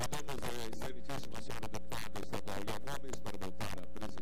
Chamamos a excelentíssima senhora deputada estadual Leon Gomes para voltar à presidência.